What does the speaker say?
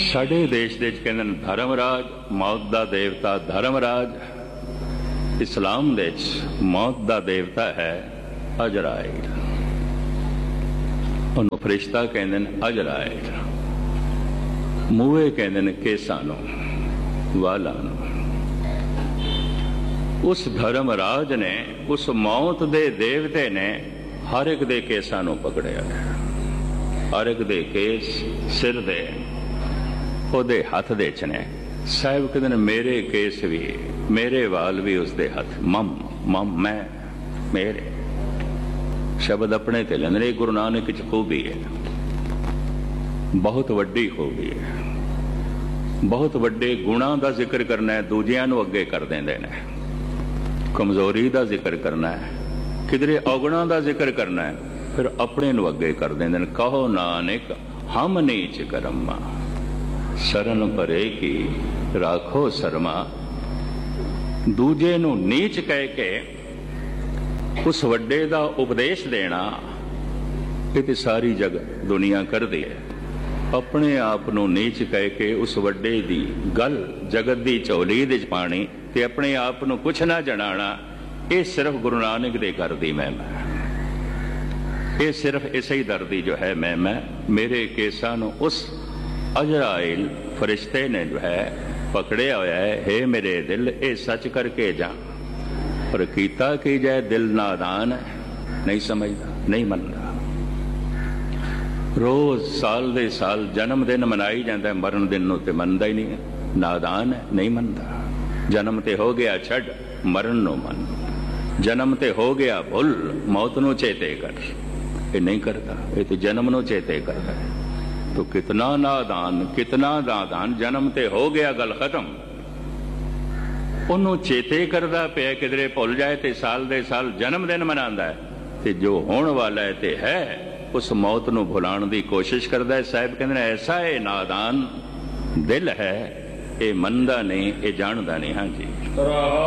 ਸਾਡੇ ਦੇਸ਼ ਦੇ ਵਿੱਚ ਕਹਿੰਦੇ ਨੇ ਧਰਮਰਾਜ, ਮੌਤ ਦਾ ਦੇਵਤਾ ਧਰਮਰਾਜ। ਇਸਲਾਮ ਦੇ ਵਿੱਚ ਮੌਤ ਦਾ ਦੇਵਤਾ ਹੈ ਅਜ਼ਰਾਇਲ। ਉਹਨੂੰ ਫਰਿਸ਼ਤਾ ਕਹਿੰਦੇ ਨੇ ਅਜ਼ਰਾਇਲ। ਮੂਹੇ ਕਹਿੰਦੇ ਨੇ ਕੇਸਾਂ ਨੂੰ, ਵਾਲਾਂ ਨੂੰ। ਉਸ ਧਰਮਰਾਜ ਨੇ, ਉਸ ਮੌਤ ਦੇ ਦੇਵਤੇ ਨੇ ਹਰ ਇੱਕ ਦੇ ਕੇਸਾਂ ਨੂੰ ਪਕੜਿਆ। ਹਰ ਇੱਕ ਦੇ ਕੇਸ ਸਿਰ ਦੇ ਉਹਦੇ ਹੱਥ ਦੇ ਚ ਨੇ। ਸਾਹਿਬ ਕਹਿੰਦੇ ਨੇ ਮੇਰੇ ਕੇਸ ਵੀ, ਮੇਰੇ ਵਾਲ ਵੀ ਉਸਦੇ ਹੱਥ। ਮਮ ਮਮ, ਮੈਂ, ਮੇਰੇ। ਸ਼ਬਦ ਆਪਣੇ ਤੇ ਲੈਂਦੇ ਨੇ। ਗੁਰੂ ਨਾਨਕ ਚ ਖੂਬੀ ਹੈ, ਬਹੁਤ ਵੱਡੀ ਖੂਬੀ ਹੈ। ਬਹੁਤ ਵੱਡੇ ਗੁਣਾਂ ਦਾ ਜ਼ਿਕਰ ਕਰਨਾ ਹੈ, ਦੂਜਿਆਂ ਨੂੰ ਅੱਗੇ ਕਰ ਦਿੰਦੇ ਨੇ। ਕਮਜ਼ੋਰੀ ਦਾ ਜ਼ਿਕਰ ਕਰਨਾ ਹੈ, ਕਿਧਰੇ ਔਗੁਣਾਂ ਦਾ ਜ਼ਿਕਰ ਕਰਨਾ ਹੈ, ਫਿਰ ਆਪਣੇ ਨੂੰ ਅੱਗੇ ਕਰ ਦਿੰਦੇ ਨੇ। ਕਹੋ ਨਾਨਕ ਹਮ ਨੀਚ ਕਰਮਾ, ਸਰਨ ਪਰੇ ਕੀ ਰਾਖੋ ਸ਼ਰਮਾ। ਦੂਜੇ ਨੂੰ ਨੀਚ ਕਹਿ ਕੇ ਉਸ ਵੱਡੇ ਦਾ ਉਪਦੇਸ਼ ਦੇਣਾ, ਇਹ ਤੇ ਸਾਰੀ ਦੁਨੀਆ ਕਰਦੀ ਹੈ। ਆਪਣੇ ਆਪ ਨੂੰ ਨੀਚ ਕਹਿ ਕੇ ਉਸ ਵੱਡੇ ਦੀ ਗੱਲ ਜਗਤ ਦੀ ਝੋਲੀ ਦੇ ਚ ਪਾਣੀ ਤੇ ਆਪਣੇ ਆਪ ਨੂੰ ਕੁਛ ਨਾ ਜਣਾਣਾ, ਇਹ ਸਿਰਫ ਗੁਰੂ ਨਾਨਕ ਦੇ ਘਰ ਦੀ ਮਹਿਮਾ ਹੈ। ਇਹ ਸਿਰਫ ਇਸੇ ਹੀ ਦਰ ਦੀ ਜੋ ਹੈ ਮਹਿਮਾ। ਮੇਰੇ ਕੇਸਾਂ ਨੂੰ ਉਸ ਅਜ਼ਰਾਇਲ ਫਰਿਸ਼ਤੇ ਨੇ ਜੋ ਹੈ ਪਕੜਿਆ ਹੋਇਆ ਹੈ। ਹੇ ਮੇਰੇ ਦਿਲ, ਇਹ ਸੱਚ ਕਰਕੇ ਜਾ। ਪਰ ਕੀਤਾ ਕੀ ਜਾਏ, ਦਿਲ ਨਾਦਾਨ ਹੈ, ਨਹੀਂ ਸਮਝਦਾ, ਨਹੀਂ ਮੰਨਦਾ। ਰੋਜ਼ ਸਾਲ ਦੇ ਸਾਲ ਜਨਮ ਦਿਨ ਮਨਾਈ ਜਾਂਦਾ, ਮਰਨ ਦਿਨ ਨੂੰ ਤੇ ਮੰਨਦਾ ਹੀ ਨਹੀਂ ਹੈ। ਨਾਦਾਨ ਹੈ, ਨਹੀਂ ਮੰਨਦਾ। ਜਨਮ ਤੇ ਹੋ ਗਿਆ ਛੱਡ, ਮਰਨ ਨੂੰ ਮੰਨ। ਜਨਮ ਤੇ ਹੋ ਗਿਆ ਭੁੱਲ, ਮੌਤ ਨੂੰ ਚੇਤੇ ਕਰ। ਇਹ ਨਹੀਂ ਕਰਦਾ, ਇਹ ਤੇ ਜਨਮ ਨੂੰ ਚੇਤੇ ਕਰਦਾ ਹੈ। तो कितना नादान, कितना नादान। जन्म ते हो गया, गल खत्म। ਉਹਨੂੰ ਚੇਤੇ ਕਰਦਾ ਪਿਆ, ਕਿਧਰੇ ਭੁੱਲ ਜਾਏ ਤੇ ਸਾਲ ਦੇ ਸਾਲ ਜਨਮ ਦਿਨ ਮਨਾਉਂਦਾ ਹੈ, ਤੇ ਜੋ ਹੋਣ ਵਾਲਾ ਹੈ ਤੇ ਹੈ ਉਸ ਮੌਤ ਨੂੰ ਭੁਲਾਉਣ ਦੀ ਕੋਸ਼ਿਸ਼ ਕਰਦਾ ਹੈ। ਸਾਹਿਬ ਕਹਿੰਦੇ ਨੇ ਐਸਾ ਇਹ ਨਾਦਾਨ ਦਿਲ ਹੈ, ਇਹ ਮੰਨਦਾ ਨਹੀਂ, ਇਹ ਜਾਣਦਾ ਨਹੀਂ। ਹਾਂਜੀ।